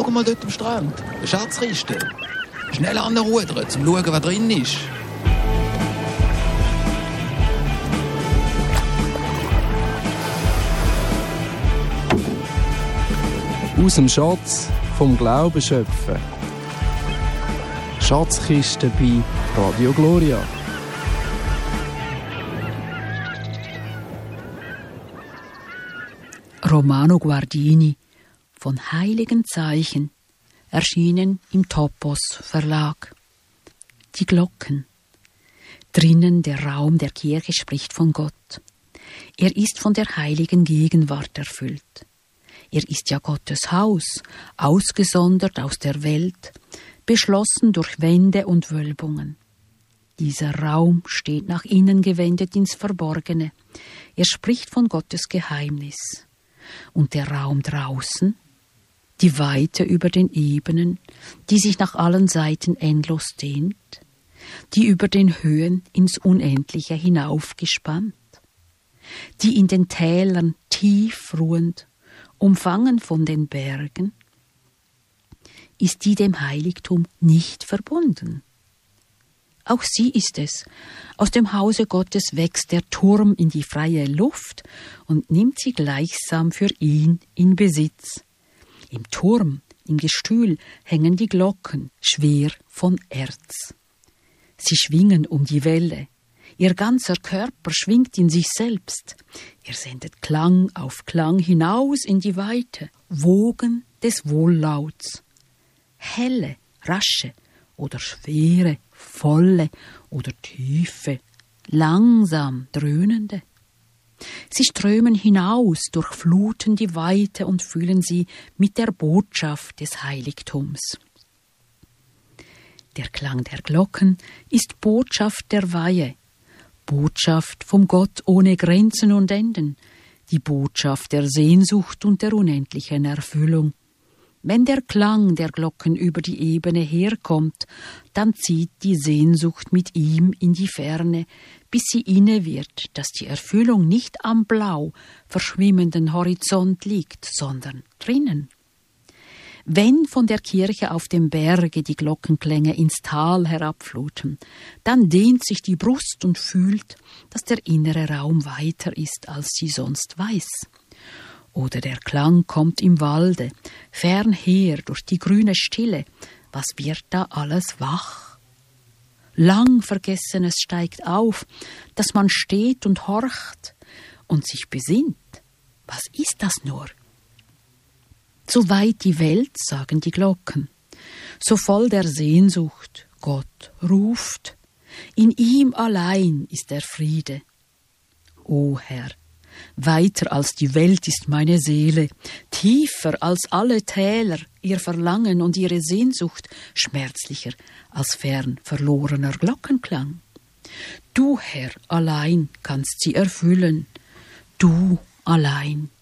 Schau mal dort am Strand. Eine Schatzkiste. Schnell anrudern, um zu schauen, was drin ist. Aus dem Schatz vom Glauben schöpfen. Schatzkiste bei Radio Gloria. Romano Guardini von Heiligen Zeichen, erschienen im Topos Verlag. Die Glocken. Drinnen der Raum der Kirche spricht von Gott. Er ist von der heiligen Gegenwart erfüllt. Er ist ja Gottes Haus, ausgesondert aus der Welt, beschlossen durch Wände und Wölbungen. Dieser Raum steht nach innen gewendet ins Verborgene. Er spricht von Gottes Geheimnis. Und der Raum draußen, die Weite über den Ebenen, die sich nach allen Seiten endlos dehnt, die über den Höhen ins Unendliche hinaufgespannt, die in den Tälern tief ruhend, umfangen von den Bergen, ist die dem Heiligtum nicht verbunden. Auch sie ist es. Aus dem Hause Gottes wächst der Turm in die freie Luft und nimmt sie gleichsam für ihn in Besitz. Im Turm, im Gestühl, hängen die Glocken, schwer von Erz. Sie schwingen um die Welle. Ihr ganzer Körper schwingt in sich selbst. Er sendet Klang auf Klang hinaus in die Weite, Wogen des Wohllauts. Helle, rasche oder schwere, volle oder tiefe, langsam dröhnende. Sie strömen hinaus, durchfluten die Weite und füllen sie mit der Botschaft des Heiligtums. Der Klang der Glocken ist Botschaft der Weihe, Botschaft vom Gott ohne Grenzen und Enden, die Botschaft der Sehnsucht und der unendlichen Erfüllung. Wenn der Klang der Glocken über die Ebene herkommt, dann zieht die Sehnsucht mit ihm in die Ferne, bis sie inne wird, dass die Erfüllung nicht am blau verschwimmenden Horizont liegt, sondern drinnen. Wenn von der Kirche auf dem Berge die Glockenklänge ins Tal herabfluten, dann dehnt sich die Brust und fühlt, dass der innere Raum weiter ist, als sie sonst weiß. Oder der Klang kommt im Walde, fernher durch die grüne Stille. Was wird da alles wach? Lang Vergessenes steigt auf, dass man steht und horcht und sich besinnt. Was ist das nur? So weit die Welt, sagen die Glocken, so voll der Sehnsucht, Gott ruft. In ihm allein ist der Friede. O Herr, weiter als die Welt ist meine Seele, tiefer als alle Täler, ihr Verlangen und ihre Sehnsucht, schmerzlicher als fern verlorener Glockenklang. Du, Herr, allein kannst sie erfüllen, du allein.